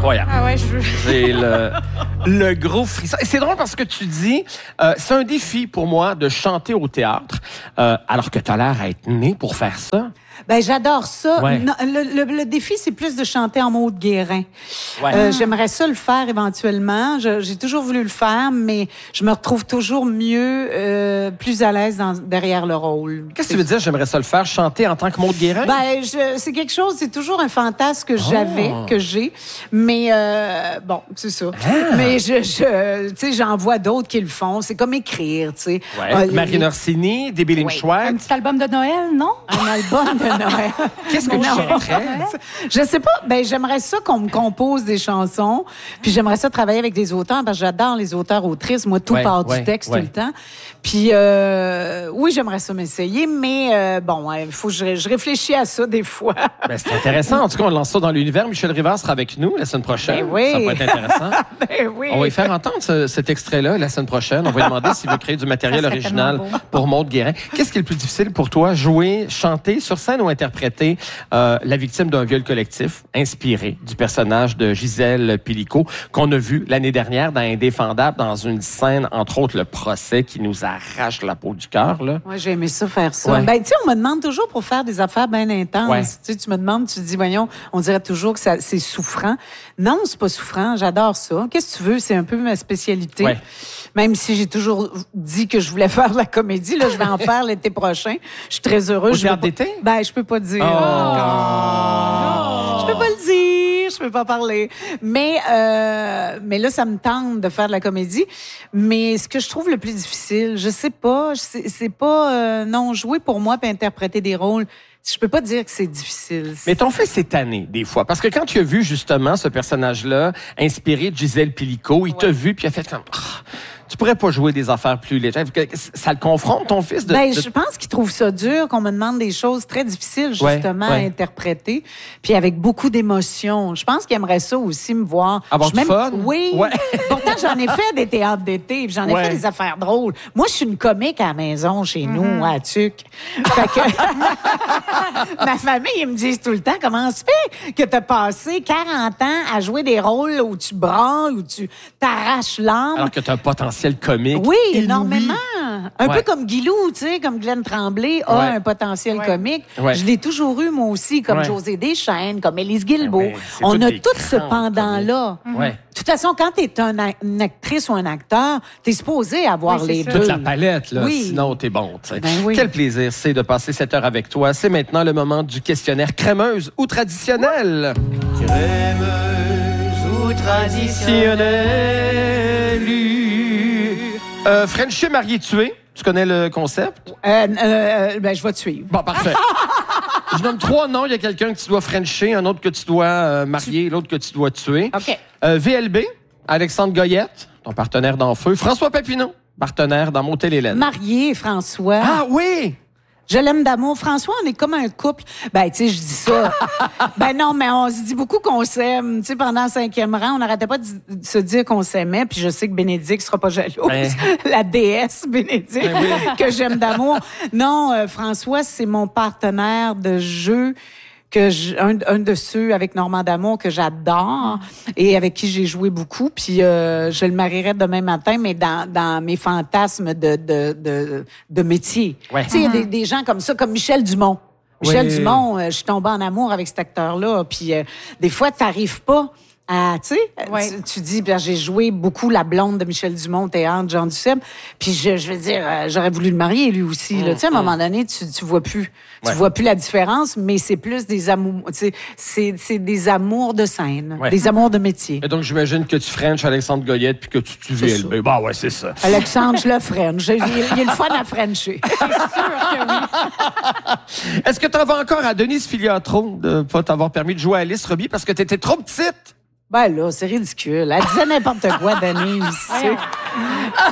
incroyable. Ah ouais, J'ai le gros frisson. Et c'est drôle parce que tu dis, c'est un défi pour moi de chanter au théâtre, alors que tu as l'air à être né pour faire ça. Ben j'adore ça. Ouais. Non, le défi, c'est plus de chanter en Maud Guérin. Ouais. J'aimerais ça le faire éventuellement. J'ai toujours voulu le faire, mais je me retrouve toujours mieux, plus à l'aise derrière le rôle. Qu'est-ce que tu veux dire, j'aimerais ça le faire, chanter en tant que Maud Guérin? Ben, c'est quelque chose, c'est toujours un fantasme que que j'ai. Mais, bon, c'est ça. Ah. Mais tu sais, j'en vois d'autres qui le font. C'est comme écrire, tu sais. Ouais. Marine Orsini, Debbie Lynch-White. Un petit album de Noël, non? Un album de Noël. Qu'est-ce que tu chanterais? Je sais pas. Ben, j'aimerais ça qu'on me compose des chansons. Puis j'aimerais ça travailler avec des auteurs parce que j'adore les auteurs-autrices. Moi, tout part du texte tout le temps. Puis, oui, j'aimerais ça m'essayer, mais bon, il faut que je réfléchis à ça des fois. Ben, c'est intéressant. En tout cas, on lance ça dans l'univers. Michel Rivard sera avec nous la semaine prochaine. Ben oui. Ça va être intéressant. Ben oui. On va lui faire entendre cet extrait-là la semaine prochaine. On va lui demander s'il veut créer du matériel Ça serait original tellement beau. pour Maud Guérin. Qu'est-ce qui est le plus difficile pour toi? Jouer, chanter sur scène ou interpréter la victime d'un viol collectif inspiré du personnage de Gisèle Pelicot qu'on a vu l'année dernière dans Indéfendable, dans une scène, entre autres, le procès qui nous arrache la peau du cœur, là. Ouais, j'ai aimé ça faire ça. Ouais. Ben, tu sais, on me demande toujours pour faire des affaires bien intenses. Ouais. Tu sais, tu me demandes, tu dis, voyons, on dirait toujours que c'est souffrant. Non, c'est pas souffrant. J'adore ça. Qu'est-ce que tu veux? C'est un peu ma spécialité. Ouais. Même si j'ai toujours dit que je voulais faire de la comédie, là, je vais en faire l'été prochain. Je suis très heureuse. Au Je théâtre peux pas- d'été? Ben, je peux pas dire. Je peux pas le dire. Je peux pas parler. Mais là, ça me tente de faire de la comédie. Mais ce que je trouve le plus difficile, je sais pas, c'est pas, non, jouer pour moi puis interpréter des rôles. Je peux pas dire que c'est difficile. Mais ton fils est tanné, des fois. Parce que quand tu as vu, justement, ce personnage-là, inspiré de Gisèle Pelicot, il t'a vu, puis il a fait comme... tu pourrais pas jouer des affaires plus légères. Ça le confronte, ton fils? Je pense qu'il trouve ça dur, qu'on me demande des choses très difficiles, justement, à interpréter, puis avec beaucoup d'émotions. Je pense qu'il aimerait ça aussi, me voir... Avoir du fun? Oui. Ouais. Pourtant, j'en ai fait des théâtres d'été, puis j'en ai fait des affaires drôles. Moi, je suis une comique à la maison, chez nous, à Tuc. Fait que... Ma famille, ils me disent tout le temps, comment se fait que t'as passé 40 ans à jouer des rôles où tu brailles, où tu t'arraches l'âme. Alors que t'as un potentiel comique. Oui, inouï. énormément. Un peu comme Guilou, tu sais, comme Glenn Tremblay a un potentiel comique. Ouais. Je l'ai toujours eu, moi aussi, comme José Deschênes, comme Élise Guilbeault. On a tout ce pendant-là. Ouais. De toute façon, quand t'es une actrice ou un acteur, t'es supposé avoir les deux. Toute la palette, là. Oui. Sinon, t'es bon. Ben oui. Quel plaisir c'est de passer cette heure avec toi. C'est maintenant le moment du questionnaire crémeuse ou traditionnelle. Crémeuse ou traditionnelle. Frenchie marié tué. Tu connais le concept? Ben, je vais te suivre. Bon, parfait. Je nomme 3 noms. Il y a quelqu'un que tu dois frencher, un autre que tu dois marier, l'autre que tu dois tuer. OK. VLB, Alexandre Goyette, ton partenaire dans Feu. François Papineau, partenaire dans Motel Hélène. Marié, François. Ah oui! Je l'aime d'amour. François, on est comme un couple. Ben, tu sais, je dis ça. Ben non, mais on se dit beaucoup qu'on s'aime. Tu sais, pendant le 5e rang, on n'arrêtait pas de se dire qu'on s'aimait. Puis je sais que Bénédicte sera pas jalouse. La déesse Bénédicte, que j'aime d'amour. Non, François, c'est mon partenaire de jeu. Un de ceux avec Normand D'Amour que j'adore et avec qui j'ai joué beaucoup. Puis je le marierais demain matin, mais dans mes fantasmes de métier. Ouais. Tu sais, il y a des gens comme ça, comme Michel Dumont. Michel Dumont, je suis tombée en amour avec cet acteur-là. Puis des fois, tu n'arrives pas à, tu sais, tu dis, ben, j'ai joué beaucoup la blonde de Michel Dumont au théâtre, Jean Duceppe. Puis je veux dire, j'aurais voulu le marier lui aussi. Tu sais, à un moment donné, tu vois plus. Tu vois plus la différence, mais c'est plus des amours, tu sais, c'est des amours de scène, des amours de métier. Et donc, j'imagine que tu frenches Alexandre Goyette puis que tu tues VLB. Bah ouais, c'est ça. Alexandre, je le french. Il est le fun à frencher. C'est sûr que oui. Est-ce que tu en vas encore à Denise Filiatro de pas t'avoir permis de jouer à Alice Robbie parce que t'étais trop petite? Ben là, c'est ridicule. Elle disait n'importe quoi, Denise.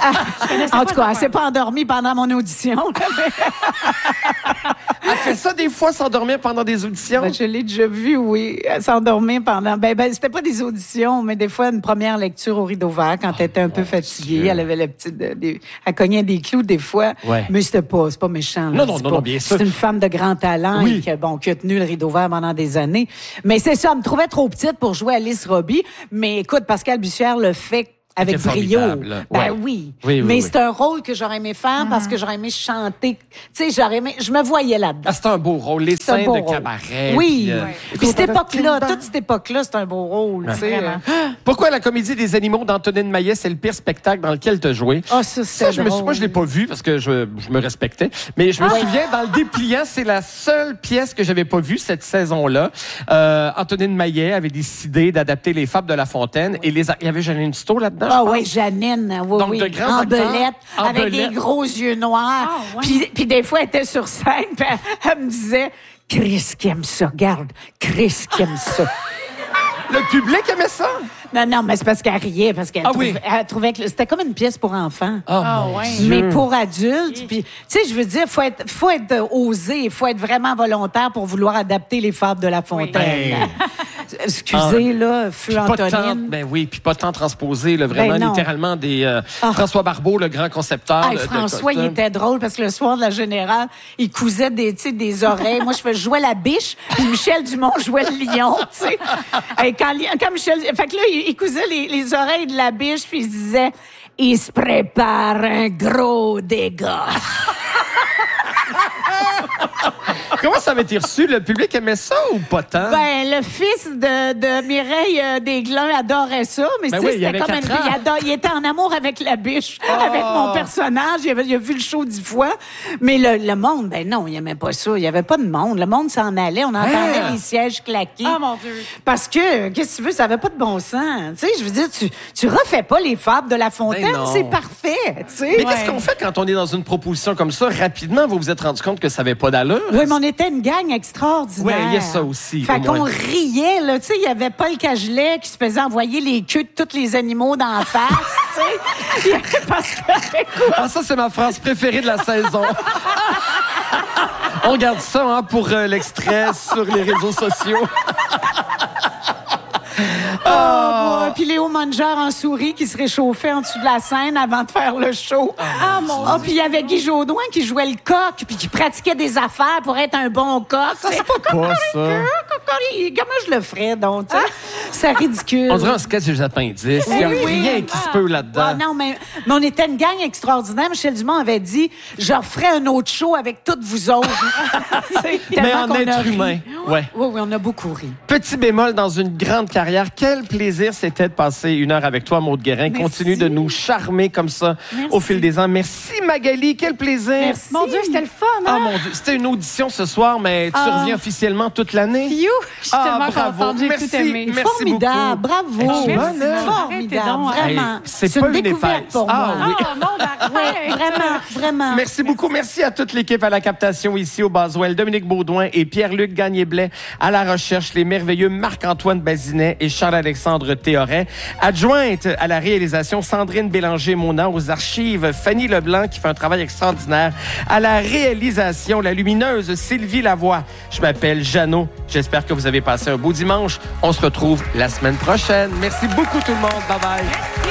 En tout cas, elle s'est pas endormie pendant mon audition. Elle fait ça des fois. fois s'endormir pendant des auditions? Ben, je l'ai déjà vu, oui, s'endormir pendant... Ben, c'était pas des auditions, mais des fois, une première lecture au rideau vert, quand elle était un peu fatiguée. Elle avait elle cognait des clous, des fois. Ouais. Mais c'est pas méchant. Là. Non, bien sûr. C'est une femme de grand talent Oui. et qui a tenu le rideau vert pendant des années. Mais c'est ça, elle me trouvait trop petite pour jouer Alice Robbie. Mais écoute, Pascal Bussière le fait avec brio. formidable. Ben Ouais. oui. Oui, Mais oui. c'est un rôle que j'aurais aimé faire parce que j'aurais aimé chanter. Tu sais, je me voyais là-dedans. Ah, c'est un beau rôle. Les C'est un scènes beau de rôle. cabaret. Oui. Puis, Puis cette époque-là, toute cette époque-là, c'est un beau rôle. Tu sais. Vraiment. Pourquoi la comédie des animaux d'Antonine Maillet, c'est le pire spectacle dans lequel tu as joué? Ah, ça, c'était drôle. Moi, je l'ai pas vu parce que je me respectais. Mais je me souviens, dans le dépliant, c'est la seule pièce que j'avais pas vue cette saison-là. Antonine Maillet avait décidé d'adapter les Fables de La Fontaine et il y avait Janine Stowe là-dedans. Ah je pense. oui, Janine, oui, Donc, oui. de grands En acteurs. belette, En avec belette. des gros yeux noirs. Ah, ouais. Puis des fois, elle était sur scène, puis elle me disait, Chris qui aime ça, regarde, Chris qui aime ça. Le public aimait ça? Non, mais c'est parce qu'elle riait, parce qu'elle Ah oui. elle trouvait que c'était comme une pièce pour enfants. Ah, ouais. Mais pour adultes, puis tu sais, je veux dire, faut être osé, il faut être vraiment volontaire pour vouloir adapter les Fables de La Fontaine. Ben. Excusez, là, feu Pas tant, Antonine. ben oui, puis pas tant transposé, là, vraiment Ben non. littéralement des François Barbeau, le grand concepteur. Hey, de François, il costumes. était drôle parce que le soir de la Générale, il cousait des oreilles. Moi, je jouais la biche, puis Michel Dumont jouait le lion, tu sais. Et quand Michel... Fait que là, il cousait les oreilles de la biche, puis il se disait « Il se prépare un gros dégât. » Comment ça avait été reçu? Le public aimait ça ou pas tant? Ben, le fils de Mireille Desglins adorait ça, mais Ben tu sais, oui, il c'était avait comme 4 ans. il était en amour avec la biche, avec mon personnage. Il a vu le show 10 fois. Mais le monde, ben non, il aimait pas ça. Il y avait pas de monde. Le monde s'en allait. On entendait les sièges claquer. Ah, mon Dieu. Parce que, qu'est-ce que tu veux, ça avait pas de bon sens. Tu sais, je veux dire, tu refais pas les Fables de La Fontaine, Ben non. c'est parfait, tu sais. Mais qu'est-ce qu'on fait quand on est dans une proposition comme ça? Rapidement, vous vous êtes rendu compte que ça n'avait pas d'allure? Oui, mais on était une gang extraordinaire. Ouais, il y a ça aussi, Fait au qu'on moins. riait, là. Tu sais, il y avait Paul Cagelet qui se faisait envoyer les queues de tous les animaux dans la face, tu sais. Parce que, écoute, Ah, ça, c'est ma phrase préférée de la saison. On garde ça hein, pour l'extrait sur les réseaux sociaux. ouais. Puis Léo Manger en souris qui se réchauffait en dessous de la scène avant de faire le show. Ah, mon Dieu. Puis il y avait Guy Jodoin qui jouait le coq puis qui pratiquait des affaires pour être un bon coq. C'est pas ça. Comment je le ferais, donc, tu sais? C'est ridicule. On dirait un sketch des appendices. Il n'y a rien qui se peut là-dedans. Ah, non, mais on était une gang extraordinaire. Michel Dumont avait dit, je referai un autre show avec toutes vous autres. Mais Tellement en qu'on a être ri. humain. Ouais. Oui, on a beaucoup ri. Petit bémol dans une grande carrière. Quel plaisir c'était de passer une heure avec toi, Maude Guérin. Merci. Continue de nous charmer comme ça au fil des ans. Merci, Magali. Quel plaisir. Merci. Mon Dieu, c'était le fun, Ah, hein? mon Dieu. C'était une audition ce soir, mais tu reviens officiellement toute l'année. You, je suis tellement bravo. contente, j'ai Merci. tout aimé. Merci Formidable, beaucoup. bravo. Es-tu Merci. bonne, hein? Arrêtez Formidable, donc, hein. vraiment. Hey, c'est pas une une découverte épaisse. pour Ah, moi. oui. Oh, mon arrête. Ouais, vraiment. Merci beaucoup. Merci à toute l'équipe à la captation ici au Boswell. Dominique Baudouin et Pierre-Luc Gagné-Blais à la recherche. Les merveilleux Marc-Antoine Bazinet et Charles-Alexandre Théoret. Adjointe à la réalisation, Sandrine Bélanger-Mona. Aux archives, Fanny Leblanc qui fait un travail extraordinaire. À la réalisation, la lumineuse Sylvie Lavoie. Je m'appelle Jeannot. J'espère que vous avez passé un beau dimanche. On se retrouve la semaine prochaine. Merci beaucoup tout le monde. Bye bye.